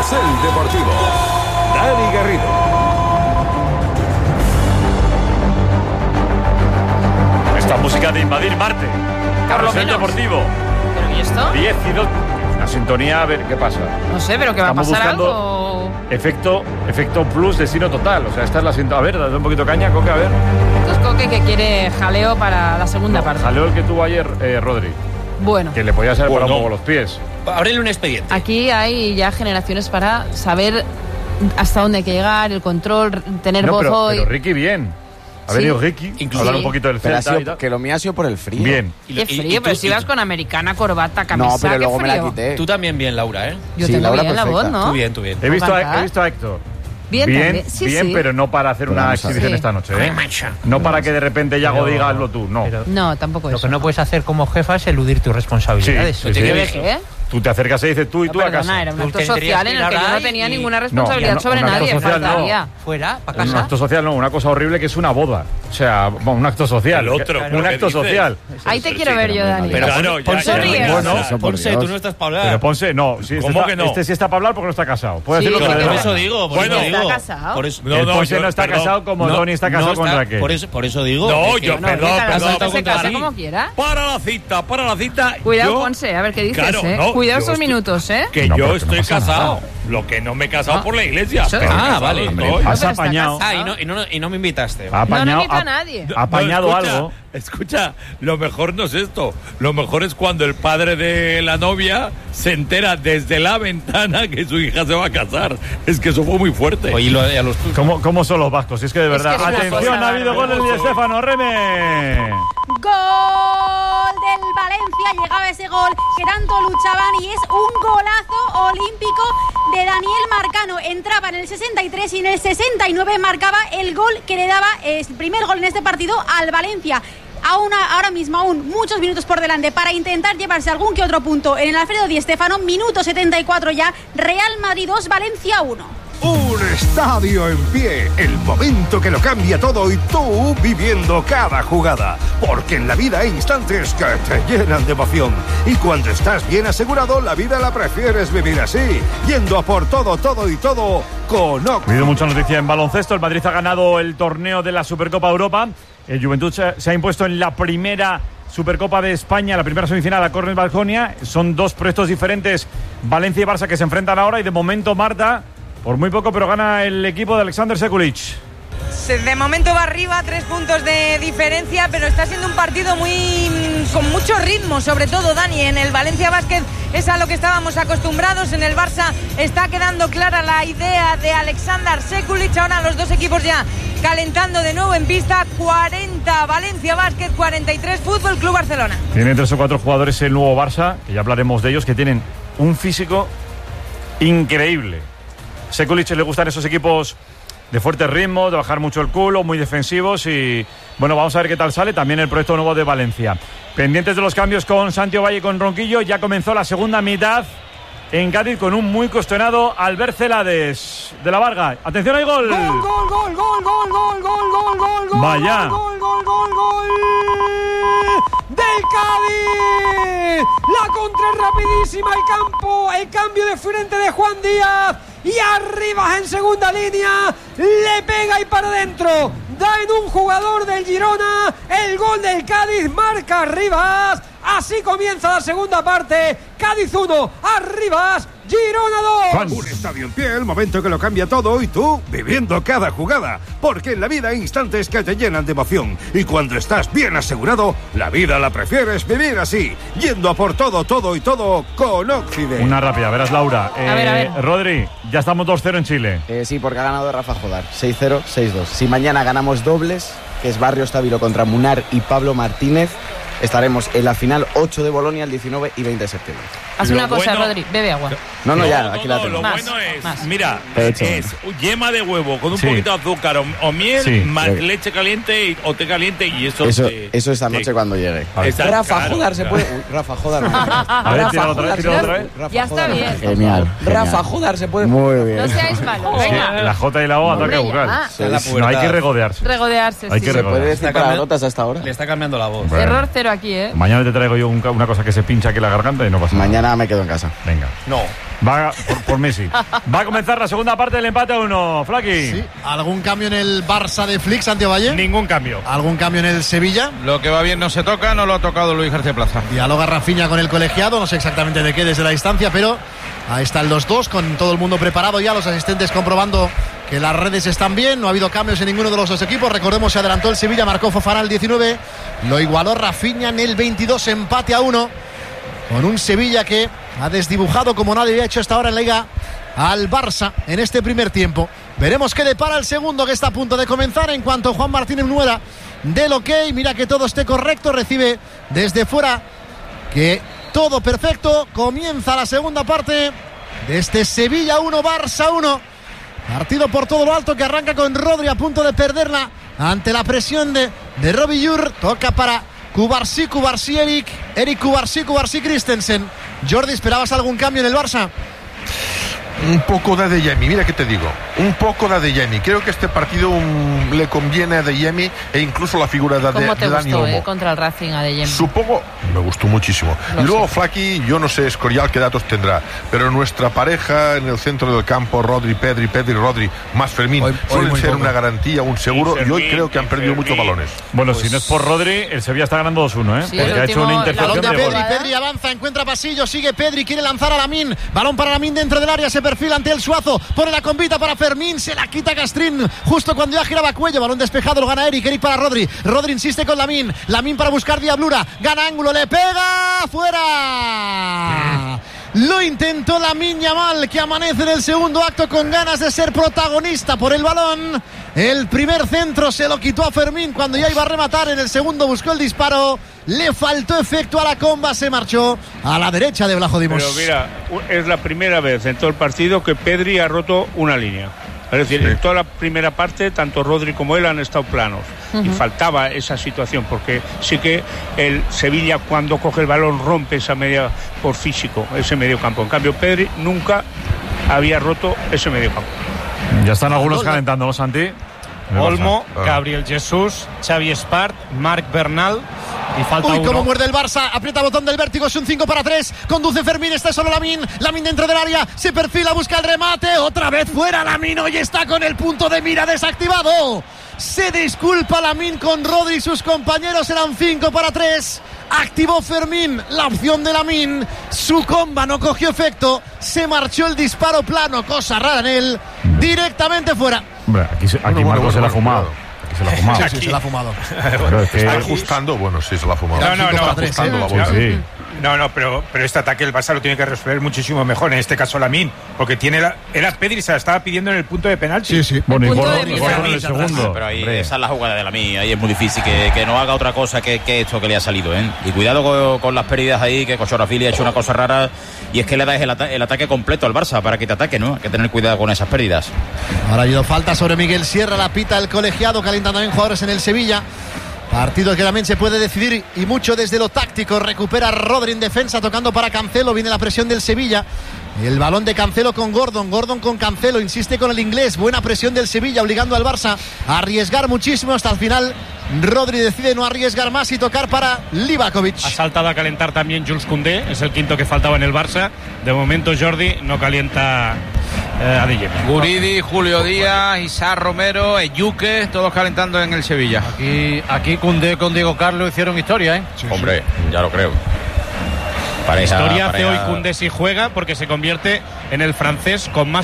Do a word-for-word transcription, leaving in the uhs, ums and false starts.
Carrusel Deportivo. Dani Garrido. Esta música de invadir Marte. Carrusel Deportivo. ¿Pero y esto? diez y dos. Una sintonía, a ver qué pasa. No sé, pero que va Estamos a pasar buscando algo. Efecto, efecto plus, destino total. O sea, esta es la sintonía. A ver, dale un poquito caña, Coque, a ver. Esto es Coque que quiere jaleo para la segunda No, parte. jaleo el que tuvo ayer, eh, Rodri. Bueno. Que le podía haber Bueno. parado un poco los pies. Ábrele un expediente. Aquí hay ya generaciones para saber hasta dónde hay que llegar, el control, tener No, voz pero, hoy. pero Ricky bien. Ha Sí. venido Ricky, Incluso- hablar un Sí. poquito del Pero ha Celta y sido, tal. que lo mío ha sido por el frío. Bien. Y- Qué y- frío, y pero tú- si y vas tú- con americana, corbata, camisa, No, pero qué luego me frío. la quité. Tú también bien, Laura, ¿eh? Yo Sí, tengo Laura, bien la voz, perfecta. ¿no? Tú bien, tú bien. He visto, a, cantar? he visto a Héctor. Bien, bien, también. Sí, bien, sí. pero no para hacer Pero una vamos a ver. exhibición Sí. esta noche, ¿eh? Ay, macha. No para que de repente Yago Pero- diga hazlo tú, no. pero No, tampoco Lo eso. que no puedes hacer como jefa es eludir tus responsabilidades. Sí, Eso sí, tiene sí. que- ¿Qué? Tú te acercas y dices tú y No, tú a perdona, casa. era un Tú acto tendrías social que en ir el que yo ahora no tenía y- ninguna No, responsabilidad no, sobre un acto nadie, social no. faltaría. Fuera, para Un casa. acto social, no, una cosa horrible que es una boda. O sea, bueno, un acto social. El otro, un ¿pero acto qué dices? social. Ahí te quiero ver yo, Dani. Pero Claro, Pon- ya, Ponce, ya, tú ya, no bueno, estás- eso por Ponce, Dios. tú no estás para hablar. Pero Ponce, no, sí, este, ¿Cómo está, que no? este sí está para hablar porque no está casado. Puede Sí, decir lo que claro, le dé Por la eso gana. digo, por Bueno, eso está digo. casado. Por eso, El Ponce no está casado como Tony está casado con está- Raquel. Por eso, por eso digo. No, que- yo- No, perdón, cada perdón, uno se casa perdón. como quiera. Para la cita, para la cita. Cuidado, yo- Ponce, a ver qué dices, Claro, ¿eh? no, Cuidado yo estos estoy- minutos, ¿eh? Que No, yo pero que no estoy pasa casado. nada. Lo que no me he casado Ah. por la iglesia. Eso- Pero Ah, casado vale. estoy. No, Has pero está apañado. casado. Ah, y no, y, no, y no me invitaste. Ha apañado, no invita ha- a nadie. ha apañado No, escucha, algo. Escucha, lo mejor no es esto. Lo mejor es cuando el padre de la novia se entera desde la ventana que su hija se va a casar. Es que eso fue muy fuerte. Oye, lo- a los tuyos. ¿Cómo, ¿Cómo son los vascos? Si es que de Es verdad. que es una Atención, cosa ha habido bárbara. goles de Estefano Reme. Gol del Valencia, llegaba ese gol que tanto luchaban y es un golazo olímpico de Daniel Marcano. Entraba en el sesenta y tres y en el sesenta y nueve marcaba el gol que le daba el primer gol en este partido al Valencia. Aún, ahora mismo aún muchos minutos por delante para intentar llevarse algún que otro punto en el Alfredo Di Stéfano. Minuto setenta y cuatro ya, Real Madrid dos, Valencia uno. Un estadio en pie, el momento que lo cambia todo y tú viviendo cada jugada. Porque en la vida hay instantes que te llenan de emoción. Y cuando estás bien asegurado, la vida la prefieres vivir así, yendo a por todo, todo y todo con Ha Ox. habido mucha noticia en baloncesto. El Madrid ha ganado el torneo de la Supercopa Europa. El Juventud se se ha impuesto en la primera Supercopa de España, la primera semifinal a Cornell Baskonia. Son dos proyectos diferentes, Valencia y Barça, que se enfrentan ahora. Y de momento, Marta, por muy poco, pero gana el equipo de Alexander Sekulic. De momento va arriba, tres puntos de diferencia, pero está siendo un partido muy con mucho ritmo, sobre todo, Dani. En el Valencia Basket es a lo que estábamos acostumbrados, en el Barça está quedando clara la idea de Alexander Sekulic. Ahora los dos equipos ya calentando de nuevo en pista. Cuarenta Valencia Basket, cuarenta y tres Fútbol Club Barcelona. Tienen tres o cuatro jugadores el nuevo Barça, que ya hablaremos de ellos, que tienen un físico increíble. Sekulic le gustan esos equipos de fuerte ritmo, de bajar mucho el culo, muy defensivos y bueno, vamos a ver qué tal sale también el proyecto nuevo de Valencia. Pendientes de los cambios con Santiago Valle y con Ronquillo, ya comenzó la segunda mitad en Cádiz con un muy cuestionado Albert Celades de la Varga. Atención, hay gol. Gol, gol, gol, gol, gol, gol, gol, gol, gol, gol. Vaya. Gol, gol, gol, gol. Del Cádiz. La contra es rapidísima, el campo, el cambio de frente de Juan Díaz. Y arriba en segunda línea, le pega y para adentro. Da en un jugador del Girona, el gol del Cádiz, marca Rivas. Así comienza la segunda parte. Cádiz uno, Arribas, Girona dos. Un estadio en pie, el momento que lo cambia todo y tú viviendo cada jugada. Porque en la vida hay instantes que te llenan de emoción. Y cuando estás bien asegurado, la vida la prefieres vivir así, yendo a por todo, todo y todo con Occident. Una rápida, verás, Laura. Eh, A ver, a ver. Rodri, ya estamos dos cero en Chile. Eh, sí, porque ha ganado Rafa Jodar. seis cero, seis dos. Si mañana ganamos dobles, que es Barrio Estábilo contra Munar y Pablo Martínez, estaremos en la final ocho de Bolonia el diecinueve y veinte de septiembre. Haz Lo una cosa, bueno- Rodri, bebe agua. No, no, No, ya, no, aquí no, la tengo. Lo Más, bueno es, más. mira, He hecho. es yema de huevo con un Sí. poquito de azúcar o, o miel, Sí. más Sí. leche caliente y- o té caliente y eso... Eso, te- eso esta noche te- cuando llegue. Está Rafa claro, Jodar se claro. puede. Uy, Rafa Jodar. no. A ver, Rafa tíralo otra vez, Jodar, tíralo se otra puede. vez. Rafa Ya está Jodar. bien. Genial. Rafa genial. Jodar se puede. Muy bien. No seáis malos, venga. La J y la O, ataque Hombre, bucal. ya. Sí, La sí. No hay que pubertad. regodearse. Regodearse, Hay sí. que ¿Se puede regodearse. decir palabrotas hasta ahora? Le está cambiando la voz. Bueno. Error cero aquí, ¿eh? Mañana te traigo yo un ca- una cosa que se pincha aquí en la garganta y no pasa nada. Mañana me quedo en casa. Venga. No. Va por, por Messi. Va a comenzar la segunda parte del empate a uno. Flaki. Sí. ¿Algún cambio en el Barça de Flick, Santiago Valle? Ningún cambio. ¿Algún cambio en el Sevilla? Lo que va bien no se toca, no lo ha tocado Luis García Plaza. Dialoga Rafinha con el colegiado, no sé exactamente de qué desde la distancia, pero ahí están los dos, con todo el mundo preparado ya, los asistentes comprobando que las redes están bien, no ha habido cambios en ninguno de los dos equipos. Recordemos, se adelantó el Sevilla, marcó Fofana el diecinueve, lo igualó Rafinha en el veintidós, empate a uno, con un Sevilla que ha desdibujado como nadie había hecho hasta ahora en la Liga al Barça en este primer tiempo. Veremos qué depara el segundo, que está a punto de comenzar. En cuanto Juan Martínez Nuera del ok, mira que todo esté correcto, recibe desde fuera, que todo perfecto. Comienza la segunda parte de este Sevilla uno, Barça uno. Partido por todo lo alto que arranca con Rodri a punto de perderla ante la presión de, de Robillur. Toca para Cubarsí, Cubarsí, Eric, Eric Cubarsí, Cubarsí, Christensen. Jordi, ¿esperabas algún cambio en el Barça? Un poco de Adeyemi, mira que te digo, un poco de Adeyemi. Creo que este partido um, le conviene a Adeyemi e incluso la figura de, ¿Cómo te de Dani gustó, Olmo. eh, contra el Racing Adeyemi? Supongo, me gustó muchísimo. Lo y luego sé. Flaki, yo no sé Escorial qué datos tendrá, pero nuestra pareja en el centro del campo, Rodri, Pedri, Pedri, Rodri, más Fermín, Hoy- hoy suelen muy ser poco. una garantía, un seguro, Y Fermín, y hoy creo que han y perdido Fermín. muchos balones. Bueno, Pues- si no es por Rodri, el Sevilla está ganando dos uno, ¿eh? Sí, Porque el ha hecho último- una la intercepción Balón de de Pedri, gol. Pedri avanza, encuentra pasillo, sigue Pedri, quiere lanzar a Lamín, balón para Lamín dentro del área, se perfila ante el Suazo, pone la convita para Fermín, se la quita Castrín, justo cuando ya giraba cuello, balón despejado, lo gana Eric, Eric para Rodri, Rodri insiste con Lamín, Lamín para buscar diablura, gana ángulo, le pega, fuera. Lo intentó Lamín Yamal, que amanece en el segundo acto con ganas de ser protagonista por el balón. El primer centro se lo quitó a Fermín cuando ya iba a rematar. En el segundo buscó el disparo, le faltó efecto a la comba, se marchó a la derecha de Vlajo Dimos. Pero mira, es la primera vez en todo el partido que Pedri ha roto una línea. Es decir, Sí. en toda la primera parte, tanto Rodri como él han estado planos. Y faltaba esa situación, porque sí que el Sevilla, cuando coge el balón, rompe esa media por físico, ese medio campo. En cambio, Pedri nunca había roto ese medio campo. Ya están algunos Olmo. calentando, ¿no, Santi? En el Olmo, Ah. Gabriel Jesús, Xavi Espart, Marc Bernal y falta Uy, uno. cómo muerde el Barça, aprieta botón del vértigo, es un cinco para tres, conduce Fermín, está solo Lamín, Lamín dentro del área, se perfila, busca el remate, otra vez fuera Lamín, hoy está con el punto de mira desactivado. Se disculpa Lamín con Rodri y sus compañeros, eran cinco para tres. Activó Fermín la opción de Lamín, su comba no cogió efecto, se marchó el disparo plano, cosa rara en él, directamente fuera. Hombre, aquí, se- aquí Bueno, bueno, Marcos se la ha bueno, fumado. cuidado. Aquí se la ha fumado. Sí, sí, se la ha fumado. Claro, es que- Está ajustando, bueno, sí, se la ha fumado. No, no, Está no, ajustando la Sí, bolsa. sí. No, no, pero, pero este ataque el Barça lo tiene que resolver muchísimo mejor, en este caso Lamín, porque tiene la, era Pedri, se la estaba pidiendo en el punto de penalti. Sí, sí. Bueno, y Punto Gordo, de y Gordo en el vista. segundo. Pero ahí Hombre. esa es la jugada de la mía, ahí es muy difícil que, que no haga otra cosa que, que esto que le ha salido, ¿eh? Y cuidado con, con las pérdidas ahí, que Kosorafili ha hecho una cosa rara y es que le das el, ata- el ataque completo al Barça para que te ataque, ¿no? Hay que tener cuidado con esas pérdidas. Ahora ha habido falta sobre Miguel Sierra, la pita el colegiado, calientan también jugadores en el Sevilla. Partido que también se puede decidir y mucho desde lo táctico. Recupera Rodri en defensa, tocando para Cancelo, viene la presión del Sevilla. El balón de Cancelo con Gordon, Gordon con Cancelo, insiste con el inglés, buena presión del Sevilla, obligando al Barça a arriesgar muchísimo hasta el final. Rodri decide no arriesgar más y tocar para Livakovic. Ha saltado a calentar también Jules Koundé, es el quinto que faltaba en el Barça. De momento Jordi no calienta eh, a Adeyemi. Guridi, Julio Díaz, Isaac Romero, Eyuque, todos calentando en el Sevilla. Aquí, aquí Koundé con Diego Carlos hicieron historia, ¿eh? Hombre, ya lo creo. Pareja, Historia hace pareja- hoy Koundé si juega porque se convierte en el francés con más